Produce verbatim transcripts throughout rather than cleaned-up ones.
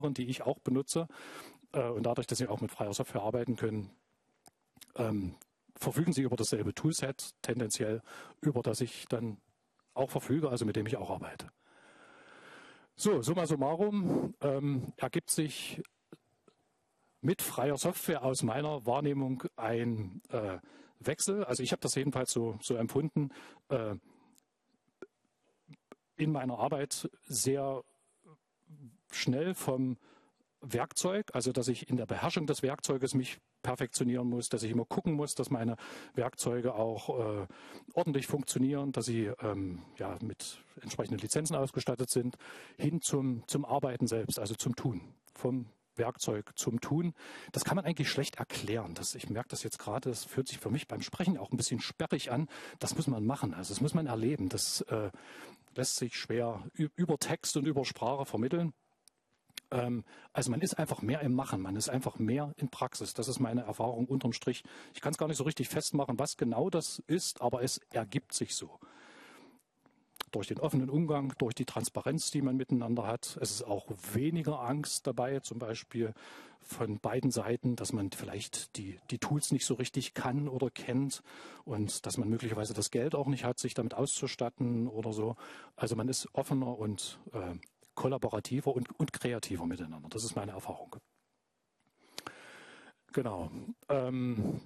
die ich auch benutze. Äh, und dadurch, dass sie auch mit freier Software arbeiten können, ähm, verfügen sie über dasselbe Toolset, tendenziell, über das ich dann auch verfüge, also mit dem ich auch arbeite. So, summa summarum, ähm, ergibt sich mit freier Software aus meiner Wahrnehmung ein äh, Wechsel. Also ich habe das jedenfalls so, so empfunden, äh, in meiner Arbeit sehr schnell vom Werkzeug, also dass ich in der Beherrschung des Werkzeuges mich perfektionieren muss, dass ich immer gucken muss, dass meine Werkzeuge auch äh, ordentlich funktionieren, dass sie ähm, ja, mit entsprechenden Lizenzen ausgestattet sind, hin zum, zum Arbeiten selbst, also zum Tun, vom Werkzeug zum Tun. Das kann man eigentlich schlecht erklären. Das, ich merke das jetzt gerade, das fühlt sich für mich beim Sprechen auch ein bisschen sperrig an. Das muss man machen, also das muss man erleben. Das äh, lässt sich schwer über Text und über Sprache vermitteln. Also man ist einfach mehr im Machen, man ist einfach mehr in Praxis. Das ist meine Erfahrung unterm Strich. Ich kann es gar nicht so richtig festmachen, was genau das ist, aber es ergibt sich so. Durch den offenen Umgang, durch die Transparenz, die man miteinander hat. Es ist auch weniger Angst dabei, zum Beispiel von beiden Seiten, dass man vielleicht die, die Tools nicht so richtig kann oder kennt und dass man möglicherweise das Geld auch nicht hat, sich damit auszustatten oder so. Also man ist offener und äh, kollaborativer und, und kreativer miteinander. Das ist meine Erfahrung. Genau. Ähm,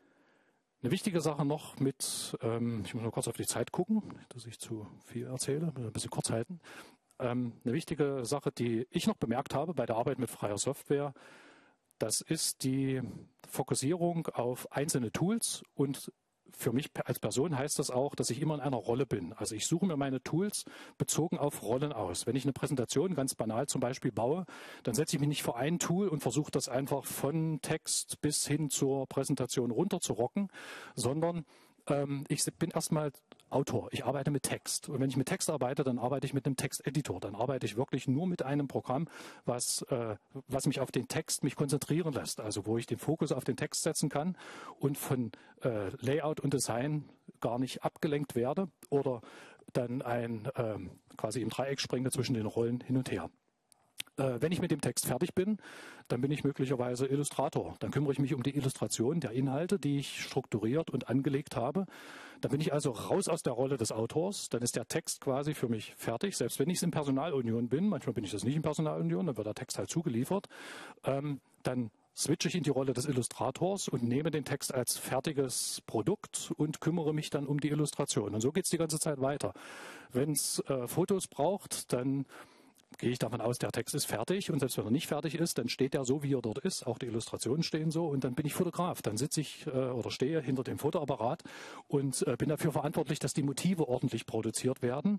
eine wichtige Sache noch mit, ähm, ich muss nur kurz auf die Zeit gucken, dass ich zu viel erzähle, ein bisschen kurz halten. Ähm, eine wichtige Sache, die ich noch bemerkt habe bei der Arbeit mit freier Software, das ist die Fokussierung auf einzelne Tools und für mich als Person heißt das auch, dass ich immer in einer Rolle bin. Also ich suche mir meine Tools bezogen auf Rollen aus. Wenn ich eine Präsentation ganz banal zum Beispiel baue, dann setze ich mich nicht vor ein Tool und versuche das einfach von Text bis hin zur Präsentation runter zu rocken, sondern ähm, ich bin erstmal Autor. Ich arbeite mit Text. Und wenn ich mit Text arbeite, dann arbeite ich mit einem Texteditor. Dann arbeite ich wirklich nur mit einem Programm, was, äh, was mich auf den Text mich konzentrieren lässt. Also wo ich den Fokus auf den Text setzen kann und von äh, Layout und Design gar nicht abgelenkt werde oder dann ein ähm, quasi im Dreieck springe zwischen den Rollen hin und her. Äh, wenn ich mit dem Text fertig bin, dann bin ich möglicherweise Illustrator. Dann kümmere ich mich um die Illustration der Inhalte, die ich strukturiert und angelegt habe. Dann bin ich also raus aus der Rolle des Autors. Dann ist der Text quasi für mich fertig, selbst wenn ich es in Personalunion bin. Manchmal bin ich das nicht in Personalunion, dann wird der Text halt zugeliefert. Ähm, dann switche ich in die Rolle des Illustrators und nehme den Text als fertiges Produkt und kümmere mich dann um die Illustration. Und so geht es die ganze Zeit weiter. Wenn es äh, Fotos braucht, dann gehe ich davon aus, der Text ist fertig und selbst wenn er nicht fertig ist, dann steht er so, wie er dort ist. Auch die Illustrationen stehen so und dann bin ich Fotograf. Dann sitze ich äh, oder stehe hinter dem Fotoapparat und äh, bin dafür verantwortlich, dass die Motive ordentlich produziert werden.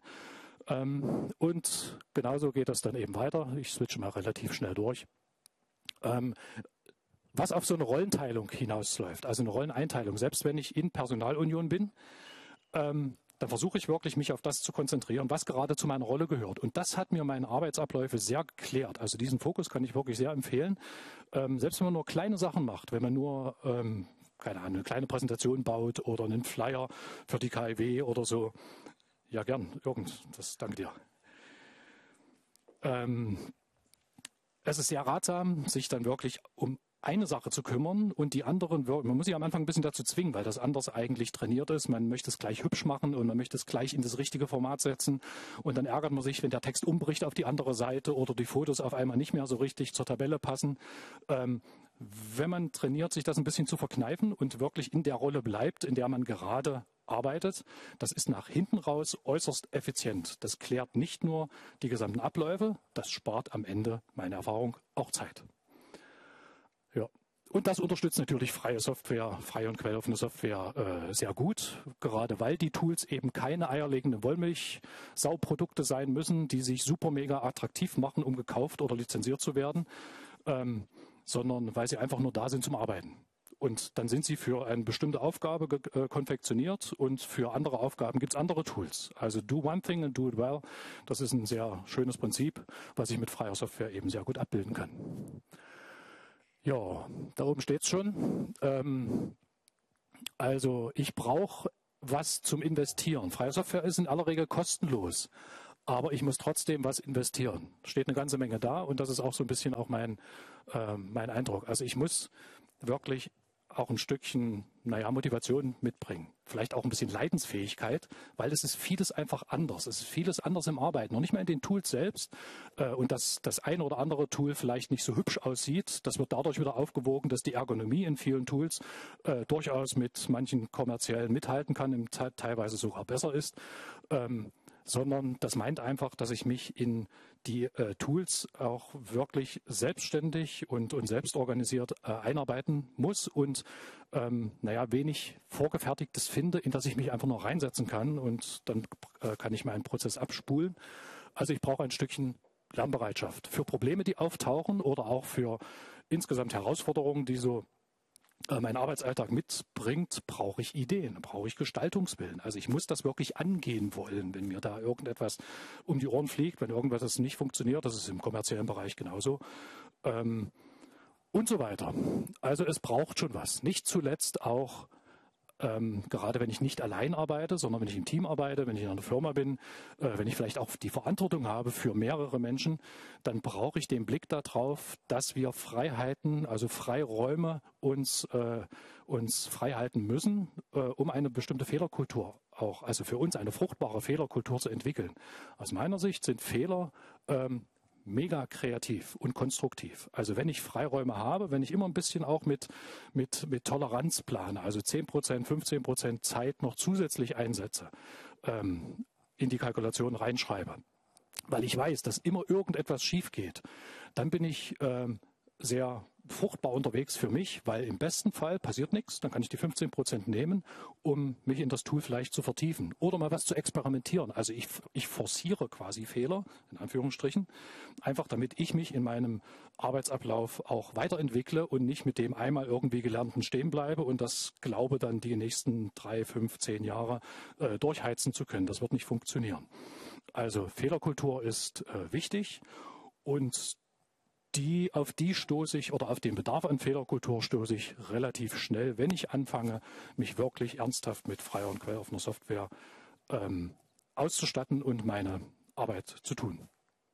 Ähm, und genauso geht das dann eben weiter. Ich switche mal relativ schnell durch. Ähm, was auf so eine Rollenteilung hinausläuft, also eine Rolleneinteilung, selbst wenn ich in Personalunion bin, ähm, dann versuche ich wirklich, mich auf das zu konzentrieren, was gerade zu meiner Rolle gehört. Und das hat mir meine Arbeitsabläufe sehr geklärt. Also diesen Fokus kann ich wirklich sehr empfehlen. Ähm, selbst wenn man nur kleine Sachen macht, wenn man nur, ähm, keine Ahnung, eine kleine Präsentation baut oder einen Flyer für die K I W oder so. Ja, gern, irgend, das, danke dir. Ähm, es ist sehr ratsam, sich dann wirklich um eine Sache zu kümmern und die anderen, man muss sich am Anfang ein bisschen dazu zwingen, weil das anders eigentlich trainiert ist. Man möchte es gleich hübsch machen und man möchte es gleich in das richtige Format setzen und dann ärgert man sich, wenn der Text umbricht auf die andere Seite oder die Fotos auf einmal nicht mehr so richtig zur Tabelle passen. Ähm, wenn man trainiert, sich das ein bisschen zu verkneifen und wirklich in der Rolle bleibt, in der man gerade arbeitet, das ist nach hinten raus äußerst effizient. Das klärt nicht nur die gesamten Abläufe, das spart am Ende, meine Erfahrung, auch Zeit. Ja. Und das unterstützt natürlich freie Software, freie und quelloffene Software äh, sehr gut, gerade weil die Tools eben keine eierlegenden Wollmilchsauprodukte sein müssen, die sich super mega attraktiv machen, um gekauft oder lizenziert zu werden, ähm, sondern weil sie einfach nur da sind zum Arbeiten. Und dann sind sie für eine bestimmte Aufgabe äh, konfektioniert und für andere Aufgaben gibt es andere Tools. Also do one thing and do it well, das ist ein sehr schönes Prinzip, was ich mit freier Software eben sehr gut abbilden kann. Ja, da oben steht es schon. Ähm, also ich brauche was zum Investieren. Freie Software ist in aller Regel kostenlos. aber ich muss trotzdem was investieren. Steht eine ganze Menge da und das ist auch so ein bisschen auch mein, äh, mein Eindruck. Also ich muss wirklich auch ein Stückchen, naja, Motivation mitbringen. Vielleicht auch ein bisschen Leidensfähigkeit, weil es ist vieles einfach anders. Es ist vieles anders im Arbeiten. Noch nicht mal in den Tools selbst. Äh, und dass das eine oder andere Tool vielleicht nicht so hübsch aussieht, das wird dadurch wieder aufgewogen, dass die Ergonomie in vielen Tools äh, durchaus mit manchen kommerziellen mithalten kann, im Te- teilweise sogar besser ist. Ähm, sondern das meint einfach, dass ich mich in die äh, Tools auch wirklich selbstständig und, und selbstorganisiert äh, einarbeiten muss und ähm, naja, wenig Vorgefertigtes finde, in das ich mich einfach noch reinsetzen kann und dann äh, kann ich meinen Prozess abspulen. Also ich brauche ein Stückchen Lernbereitschaft für Probleme, die auftauchen oder auch für insgesamt Herausforderungen, die so mein Arbeitsalltag mitbringt, brauche ich Ideen, brauche ich Gestaltungswillen. Also ich muss das wirklich angehen wollen, wenn mir da irgendetwas um die Ohren fliegt, wenn irgendwas nicht funktioniert, das ist im kommerziellen Bereich genauso ähm, und so weiter. Also es braucht schon was. Nicht zuletzt auch Ähm, gerade wenn ich nicht allein arbeite, sondern wenn ich im Team arbeite, wenn ich in einer Firma bin, äh, wenn ich vielleicht auch die Verantwortung habe für mehrere Menschen, dann brauche ich den Blick darauf, dass wir Freiheiten, also Freiräume uns, äh, uns freihalten müssen, äh, um eine bestimmte Fehlerkultur auch, also für uns eine fruchtbare Fehlerkultur zu entwickeln. Aus meiner Sicht sind Fehler ähm, mega kreativ und konstruktiv. Also wenn ich Freiräume habe, wenn ich immer ein bisschen auch mit, mit, mit Toleranz plane, also zehn Prozent, fünfzehn Prozent Zeit noch zusätzlich einsetze, ähm, in die Kalkulation reinschreibe, weil ich weiß, dass immer irgendetwas schief geht, dann bin ich ähm, sehr fruchtbar unterwegs für mich, weil im besten Fall passiert nichts, dann kann ich die fünfzehn Prozent nehmen, um mich in das Tool vielleicht zu vertiefen oder mal was zu experimentieren. Also ich, ich forciere quasi Fehler, in Anführungsstrichen, einfach damit ich mich in meinem Arbeitsablauf auch weiterentwickle und nicht mit dem einmal irgendwie Gelernten stehen bleibe und das glaube dann die nächsten drei, fünf, zehn Jahre äh, durchheizen zu können. Das wird nicht funktionieren. Also Fehlerkultur ist äh, wichtig und Die, auf die stoße ich oder auf den Bedarf an Fehlerkultur stoße ich relativ schnell, wenn ich anfange, mich wirklich ernsthaft mit freier und quelloffener Software ähm, auszustatten und meine Arbeit zu tun.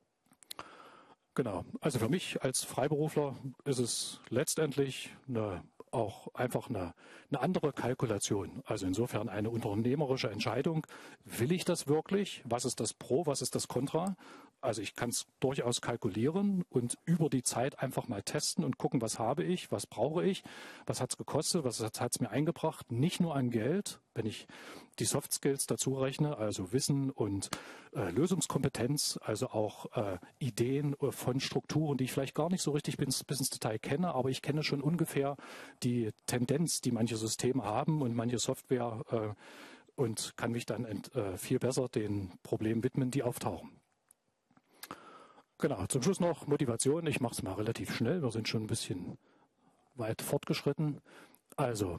Genau, also für mich als Freiberufler ist es letztendlich eine, auch einfach eine, eine andere Kalkulation. Also insofern eine unternehmerische Entscheidung. Will ich das wirklich? Was ist das Pro, was ist das Contra? Also ich kann es durchaus kalkulieren und über die Zeit einfach mal testen und gucken, was habe ich, was brauche ich, was hat es gekostet, was hat es mir eingebracht. Nicht nur an Geld, wenn ich die Soft Skills dazu rechne, also Wissen und äh, Lösungskompetenz, also auch äh, Ideen von Strukturen, die ich vielleicht gar nicht so richtig bis, bis ins Detail kenne, aber ich kenne schon ungefähr die Tendenz, die manche Systeme haben und manche Software äh, und kann mich dann ent, äh, viel besser den Problemen widmen, die auftauchen. Genau, zum Schluss noch Motivation. Ich mache es mal relativ schnell. Wir sind schon ein bisschen weit fortgeschritten. Also,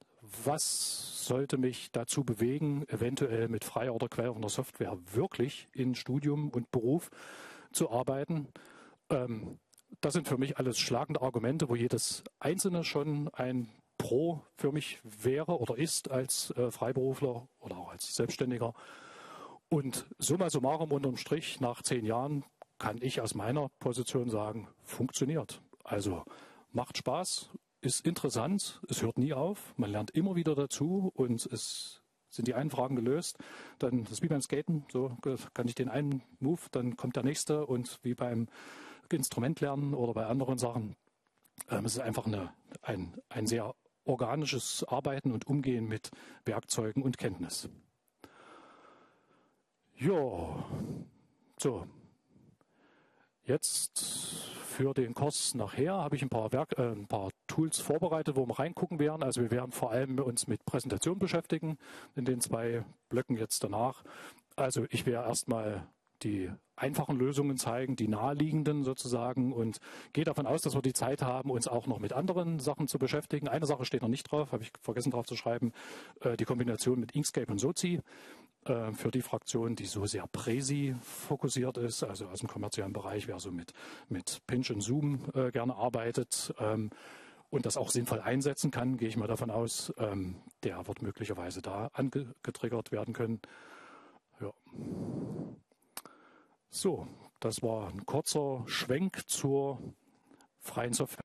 was sollte mich dazu bewegen, eventuell mit freier oder quelloffener Software wirklich in Studium und Beruf zu arbeiten? Ähm, das sind für mich alles schlagende Argumente, wo jedes einzelne schon ein Pro für mich wäre oder ist als äh, Freiberufler oder auch als Selbstständiger. Und summa summarum unterm Strich nach zehn Jahren kann ich aus meiner Position sagen, funktioniert. Also macht Spaß, ist interessant, es hört nie auf, man lernt immer wieder dazu und es sind die einen Fragen gelöst, dann das ist wie beim Skaten, so kann ich den einen Move, dann kommt der nächste und wie beim Instrumentlernen oder bei anderen Sachen, ähm, es ist einfach eine, ein, ein sehr organisches Arbeiten und Umgehen mit Werkzeugen und Kenntnis. Ja, so. Jetzt für den Kurs nachher habe ich ein paar, Werk, äh, ein paar Tools vorbereitet, wo wir reingucken werden. Also wir werden vor allem uns mit Präsentation beschäftigen in den zwei Blöcken jetzt danach. Also ich werde erstmal die einfachen Lösungen zeigen, die naheliegenden sozusagen und gehe davon aus, dass wir die Zeit haben, uns auch noch mit anderen Sachen zu beschäftigen. Eine Sache steht noch nicht drauf, habe ich vergessen drauf zu schreiben, äh, die Kombination mit Inkscape und Sozi. Für die Fraktion, die so sehr Präsi fokussiert ist, also aus dem kommerziellen Bereich, wer so mit, mit Pinch und Zoom äh, gerne arbeitet ähm, und das auch sinnvoll einsetzen kann, gehe ich mal davon aus, ähm, der wird möglicherweise da angetriggert werden können. Ja. So, das war ein kurzer Schwenk zur freien Software.